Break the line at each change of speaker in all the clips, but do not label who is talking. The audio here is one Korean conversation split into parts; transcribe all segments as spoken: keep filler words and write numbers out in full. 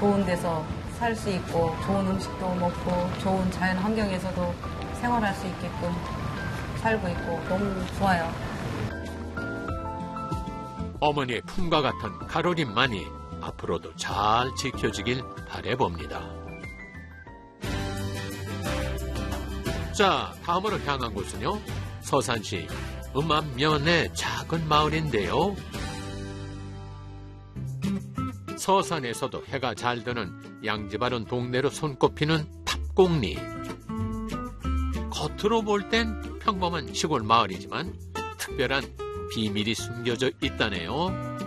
좋은 데서 살 수 있고 좋은 음식도 먹고 좋은 자연 환경에서도 생활할 수 있게끔 살고 있고 너무 좋아요.
어머니의 품과 같은 가로림만이 앞으로도 잘 지켜지길 바라봅니다. 자, 다음으로 향한 곳은요. 서산시 음암면의 작은 마을인데요. 서산에서도 해가 잘 드는 양지바른 동네로 손꼽히는 탑곡리. 겉으로 볼 땐 평범한 시골 마을이지만 특별한 비밀이 숨겨져 있다네요.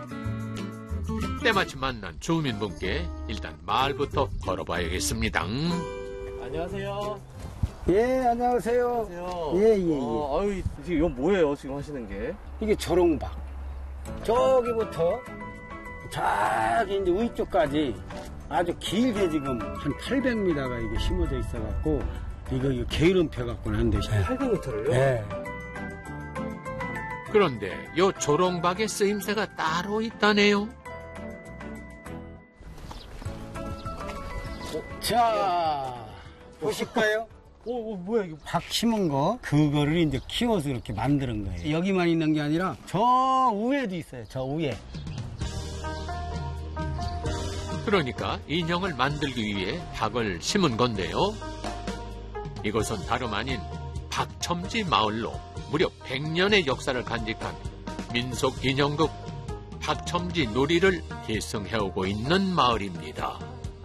때마침 만난 주민분께 일단 마을부터 걸어봐야겠습니다.
안녕하세요.
예, 안녕하세요.
안녕하세요.
예, 예, 예.
어, 아유, 지금 이건 뭐예요, 지금 하시는 게?
이게 조롱박. 저기부터 저기 이제 위쪽까지 아주 길게 지금 한 팔백 미터가 이게 심어져 있어갖고 이거, 이거 게으름 펴갖고는 안 되죠.
팔백 미터를요?
예.
그런데 요 조롱박의 쓰임새가 따로 있다네요.
자, 보실까요?
오, 오, 뭐야, 이거.
박 심은 거, 그거를 이제 키워서 이렇게 만드는 거예요. 여기만 있는 게 아니라 저 위에도 있어요, 저 위에.
그러니까 인형을 만들기 위해 박을 심은 건데요. 이곳은 다름 아닌 박첨지 마을로 무려 백 년의 역사를 간직한 민속 인형극 박첨지 놀이를 계승해오고 있는 마을입니다.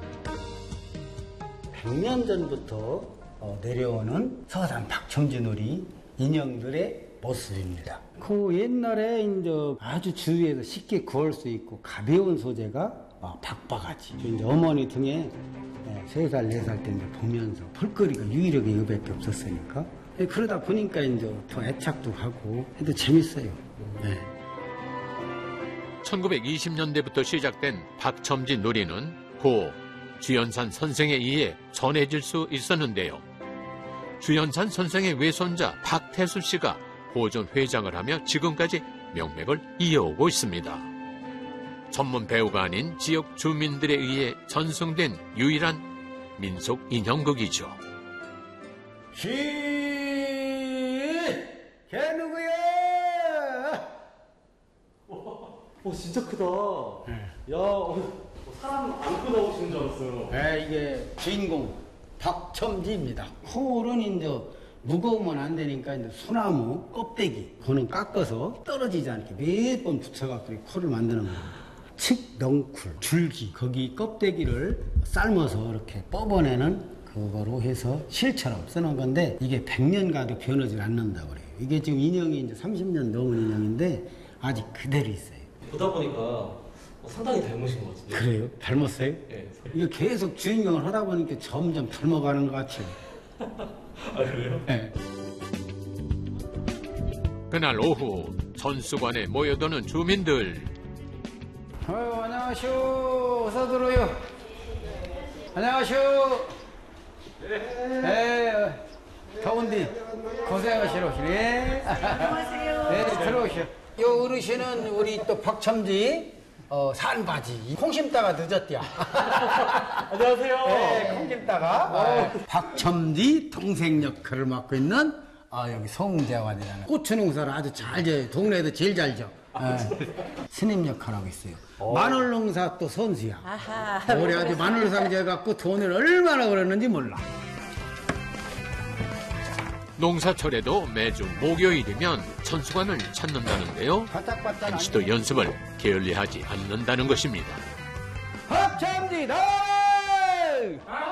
백 년 전부터 내려오는 서산 박첨지 놀이 인형들의 모습입니다. 그 옛날에 이제 아주 주위에서 쉽게 구할 수 있고 가벼운 소재가 박바가지. 이제 어머니 등에 세 살, 네 살 때 이제 보면서 볼거리가 유일하게 이거밖에 없었으니까. 그러다 보니까 이제 더 애착도 하고 해도 재밌어요. 네.
천구백이십 년대부터 시작된 박첨지 놀이는 고 주연산 선생에 의해 전해질 수 있었는데요. 주연산 선생의 외손자 박태수 씨가 보존 회장을 하며 지금까지 명맥을 이어오고 있습니다. 전문 배우가 아닌 지역 주민들에 의해 전승된 유일한 민속 인형극이죠.
시, 걔 누구야?
오, 진짜 크다. 야, 어, 사람 안고 나오시는 줄 알았어요.
네, 이게 주인공 박첨지입니다. 홀은 이제 무거우면 안 되니까 이제 소나무 껍데기 그거는 깎아서 떨어지지 않게 몇 번 붙여갖고 코를 만드는 거예요. 칡, 넝쿨, 줄기 거기 껍데기를 삶아서 이렇게 뽑아내는 그거로 해서 실처럼 쓰는 건데 이게 백 년 가도 변하지 않는다고 그래요. 이게 지금 인형이 이제 삼십 년 넘은 인형인데 아직 그대로 있어요.
보다 보니까 상당히 닮으신 것 같은데.
그래요? 닮았어요?
네.
이거 계속 주인공을 하다 보니까 점점 닮아가는 것 같아요.
아, 그래요?
네.
그날 오후 전수관에 모여드는 주민들.
아유, 안녕하쇼. 어서 들어요. 안녕하쇼. 네. 네. 더운데 고생하시러 오시네. 안녕하세요. 네, 들어오시오. 요 어르신은 우리 또 박첨지 어, 산바지. 콩 심다가 늦었대요.
안녕하세요.
네, 콩 심다가. 네. 박첨지 동생 역할을 맡고 있는 아, 여기 송재환이라는 고추 농사를 아주 잘 져요. 동네에도 제일 잘 져. 네. 스님 역할하고 있어요. 오. 마늘 농사 또 선수야. 아하. 올해 아주 마늘 상제 갖고 돈을 얼마나 벌었는지 몰라.
농사철에도 매주 목요일이면 전수관을 찾는다는데요. 한시도 연습을 게을리하지 않는다는 것입니다.
박첨지 날!